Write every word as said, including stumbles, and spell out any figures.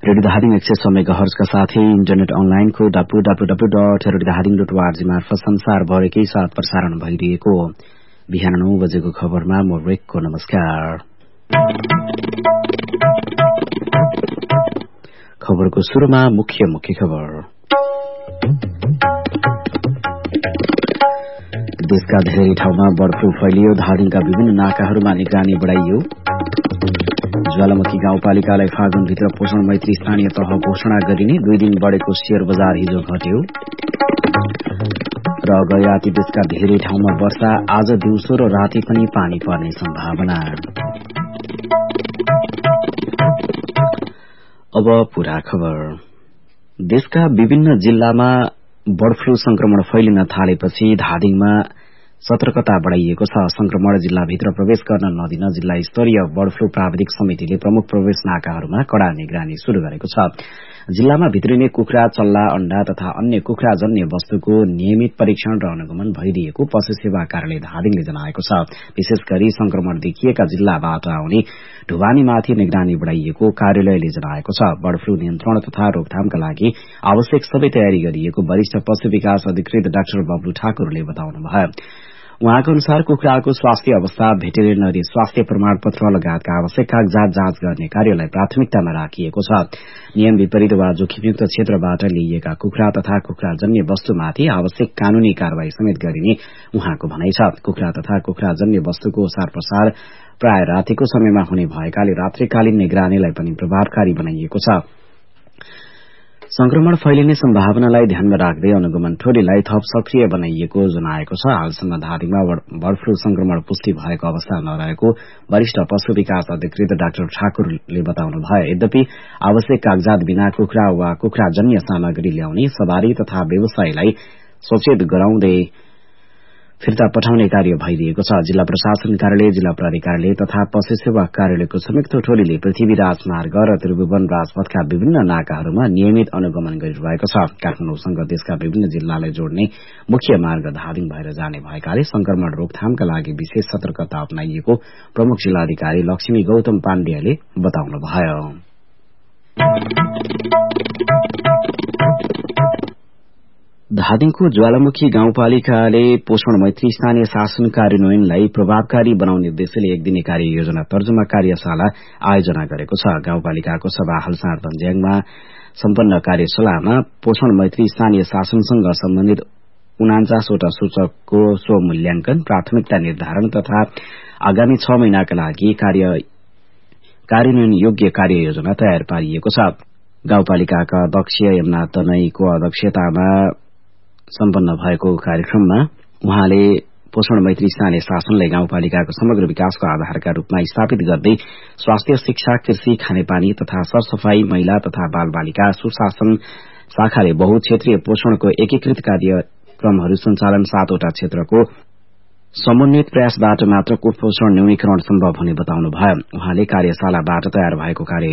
Radio Dhading एक सय छ मेगाहर्जका साथै इन्टरनेट अनलाइनको W W W dot radio Dhading dot ORG मार्फत संसारभरिकै साथ प्रसारण भइरहेको बिहान नौ बजेको खबरमा म रेकको नमस्कार। खबरको सुरुमा मुख्य मुख्य खबर। देशका धेरै ठाउँमा बर्ड फ्लू फैलियो, धादिङका विभिन्न नाकाहरूमा निगरानी बढ़ाइयो। ज्वालामुखी गाउँपालिकालाई फागुनभित्र पोषण मैत्री स्थानीय तह घोषणा गरिने, दुई दिन बढ़ेको शेयर बजार हिजो घट्यो। र गयाती देशका धेरै ठाउँमा वर्षा, आज दिउँसो र राति पनि पानी पर्ने सम्भावना। अब पूरा खबर। देशका विभिन्न जिल्लामा बर्ड फ्लू संक्रमण फैलिन थालेपछि धादिङमा सतर्कता बढ़ाइएको छ। संक्रमण जिल्लाभित्र प्रवेश गर्न नदिन जिल्ला स्तरीय बर्ड फ्लू प्राविधिक समितिले प्रमुख प्रवेश नाकाहरूमा कड़ा निगरानी शुरू गरेको छ। जिल्लामा भित्रिने कुखुरा, चल्ला, अण्डा तथा अन्य कुखुरा जन्य वस्तुको नियमित परीक्षण र अनुगमन भइदिएको पशु सेवा कार्यालय धादिङले जनाएको छ। विशेष गरी संक्रमण देखिएका जिल्लाबाट आउने ढुवानीमाथि निगरानी बढ़ाइएको कार्यालयले जनाएको छ। बर्ड फ्लू नियन्त्रण तथा रोकथामका लागि आवश्यक सबै तयारी गरिएको वरिष्ठ पशु विकास अधिकृत डाक्टर बब्लु ठाकुरले बताउनुभयो। उहाँको अनुसार कुखुराको स्वास्थ्य अवस्था, भेटेरिनरी स्वास्थ्य प्रमाण पत्र लगायतका आवश्यक कागजात जाँच गर्ने कार्यलाई प्राथमिकतामा राखिएको छ। नियम विपरीत वा जोखिमयुक्त क्षेत्रबाट लिइएका कुखुरा तथा कुखुराजन्य वस्तुमाथि आवश्यक कानूनी कार्यवाही समेत गरिने उहाँको भनाइ छ। कुखुरा तथा कुखुराजन्य वस्तुको ओसार प्रसार प्राय रातिको समयमा हुने भएकाले रात्रिकालीन निगरानीलाई पनि प्रभावकारी बनाइएको छ। संक्रमण फैलिने सम्भावनालाई ध्यानमा राख्दै अनुगमन टोलीलाई थप सक्रिय बनाइएको जनाएको छ। हालसम्म धादिङमा बर्ड फ्लू संक्रमण पुष्टि भएको अवस्था नरहेको वरिष्ठ पशु विकास अधिकृत डाक्टर ठाकुरले बताउनुभयो। यद्यपि आवश्यक कागजात बिना कुखुरा वा कुखुराजन्य सामग्री ल्याउने, सवारी तथा व्यवसायीलाई सचेत गराउँदै फिर्ता पठाउने कार्य भइरहेको छ। जिल्ला प्रशासन कार्यालय, जिल्ला प्राधिकारले तथा पशु सेवा कार्यालयको संयुक्त टोलीले पृथ्वीराज मार्ग र त्रिभुवन राजपथका विभिन्न नाकाहरूमा नियमित अनुगमन गरिरहेको छ। काठमाडौँसँग देशका विभिन्न जिल्लालाई जोड्ने मुख्य मार्ग धादिङ भएर जाने भएकाले संक्रमण रोकथामका लागि विशेष सतर्कता अपनाइएको प्रमुख जिल्लाधिकारी लक्ष्मी गौतम पाण्डेले बताउनुभयो। धादिङको ज्वालामुखी गाउँपालिकाले पोषण मैत्री स्थानीय शासन कार्यान्वयनलाई प्रभावकारी बनाउने उद्देश्यले एक दिने कार्य योजना तर्जुमा कार्यशाला आयोजना गरेको छ। गाउँपालिकाको सभा हलसार दन्ज्याङमा सम्पन्न कार्यशालामा पोषण मैत्री स्थानीय शासनसँग सम्बन्धित उनाचासवटा सूचकको स्वमूल्याङ्कन, प्राथमिकता निर्धारण तथा आगामी छ महिनाका लागि कार्य कार्यान्वयन योग्य कार्य योजना तयार पारिएको छ। गाउँपालिकाका अध्यक्ष यमुना तनईको अध्यक्षतामा सम्पन्न भएको कार्यक्रममा उहाँले पोषण मैत्री स्थानीय शासनलाई गाउँपालिकाको समग्र विकासको आधारका रूपमा स्थापित गर्दै स्वास्थ्य, शिक्षा, कृषि, खानेपानी तथा सरसफाई, महिला तथा बालबालिका सुशासन शाखाले बहुक्षेत्रीय पोषणको एकीकृत कार्यक्रमहरू सञ्चालन, सातवटा क्षेत्रको समन्वित प्रयासबाट मात्र कुपोषण न्यूनीकरण सम्भव हुने बताउनुभयो। उहाँले कार्यशालाबाट तयार भएको कार्य